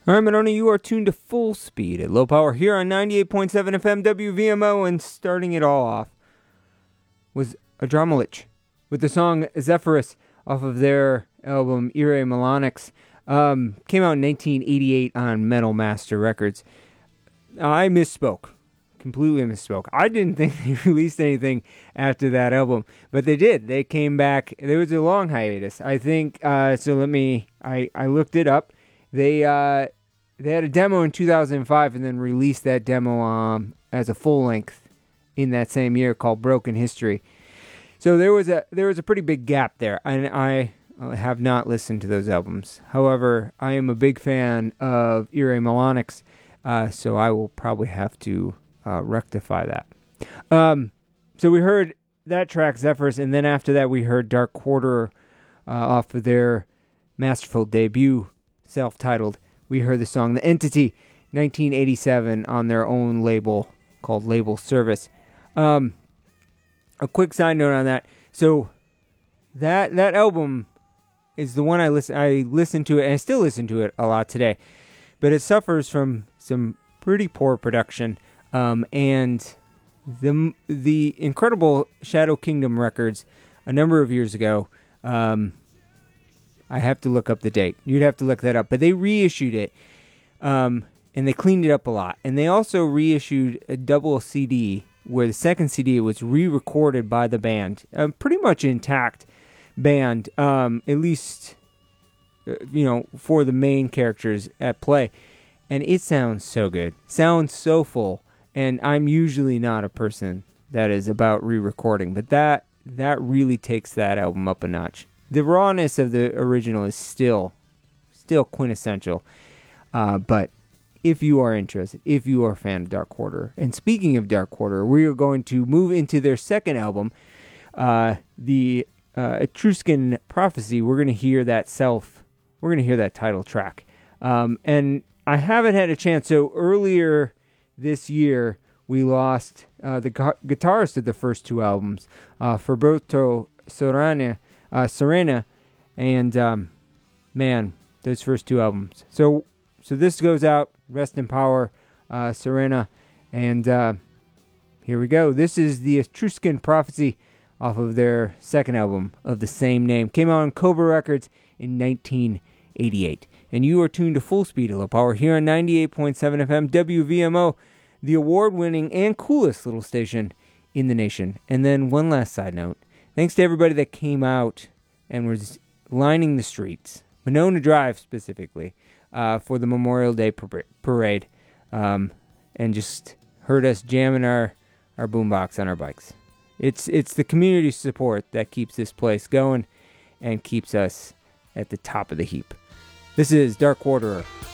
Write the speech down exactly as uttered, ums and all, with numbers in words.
All right, Monona, you are tuned to Full Speed at Low Power here on ninety-eight point seven F M W V M O, and starting it all off was Adramolich with the song Zephyrus off of their album Ire Melonix. Um, came out in nineteen eighty-eight on Metal Master Records. I misspoke. Completely misspoke. I didn't think they released anything after that album, but they did. They came back. There was a long hiatus. I think, uh, so let me, I, I looked it up. They, uh, They had a demo in two thousand five and then released that demo um, as a full length in that same year called Broken History. So there was a there was a pretty big gap there, and I have not listened to those albums. However, I am a big fan of Ire Melonix, uh, so I will probably have to uh, rectify that. Um, so we heard that track, Zephyrus, and then after that we heard Dark Quarter uh, off of their masterful debut, self-titled. We heard the song The Entity, nineteen eighty-seven, on their own label called Label Service. Um, a quick side note on that. So that that album is the one I listen I listened to it, and I still listen to it a lot today. But it suffers from some pretty poor production. Um, and the the incredible Shadow Kingdom records a number of years ago. Um, I have to look up the date. You'd have to look that up. But they reissued it, um, and they cleaned it up a lot. And they also reissued a double C D, where the second C D was re-recorded by the band. A pretty much intact band, um, at least, uh, you know, for the main characters at play. And it sounds so good. Sounds so full. And I'm usually not a person that is about re-recording. But that that really takes that album up a notch. The rawness of the original is still, still quintessential. Uh, but if you are interested, if you are a fan of Dark Quarter, and speaking of Dark Quarter, we are going to move into their second album, uh, the uh, Etruscan Prophecy. We're going to hear that self, we're going to hear that title track. Um, and I haven't had a chance. So earlier this year, we lost uh, the gu- guitarist of the first two albums, uh, Ferberto Sorana. Uh, Serena, and um, man, those first two albums. So, so this goes out. Rest in power, uh, Serena, and uh, here we go. This is the Etruscan Prophecy off of their second album of the same name. Came out on Cobra Records in nineteen eighty-eight, and you are tuned to Full Speed at Low Power here on ninety-eight point seven F M W V M O, the award-winning and coolest little station in the nation. And then one last side note. Thanks to everybody that came out and was lining the streets, Monona Drive specifically, uh, for the Memorial Day par- parade, um, and just heard us jamming our, our boombox on our bikes. It's it's the community support that keeps this place going and keeps us at the top of the heap. This is Dark Quarter